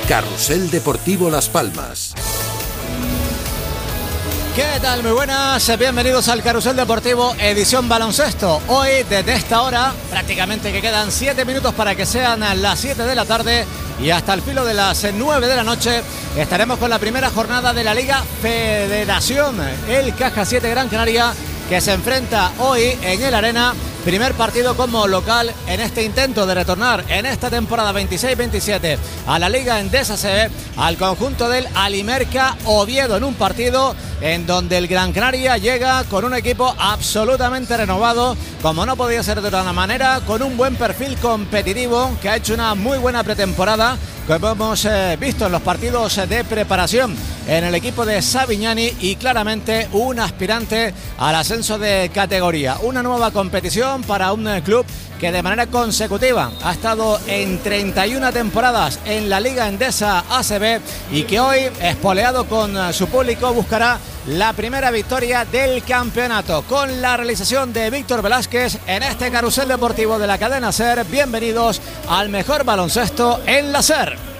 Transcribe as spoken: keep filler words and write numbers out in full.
Carrusel Deportivo Las Palmas. ¿Qué tal? Muy buenas, bienvenidos al Carrusel Deportivo edición baloncesto. Hoy desde esta hora, prácticamente que quedan siete minutos para que sean las siete de la tarde y hasta el filo de las nueve de la noche, estaremos con la primera jornada de la Liga Federación. El Caja siete Gran Canaria, que se enfrenta hoy en el Arena, primer partido como local en este intento de retornar en esta temporada veintiséis veintisiete a la Liga Endesa C B al conjunto del Alimerca Oviedo, en un partido en donde el Gran Canaria llega con un equipo absolutamente renovado, como no podía ser de otra manera, con un buen perfil competitivo, que ha hecho una muy buena pretemporada, como hemos eh, visto en los partidos de preparación en el equipo de Savignani, y claramente un aspirante al ascenso de categoría. Una nueva competición para un eh, club que de manera consecutiva ha estado en treinta y una temporadas en la Liga Endesa A C B y que hoy, espoleado con eh, su público, buscará la primera victoria del campeonato. Con la realización de Víctor Velázquez en este Carrusel Deportivo de la cadena SER. Bienvenidos al mejor baloncesto en la SER.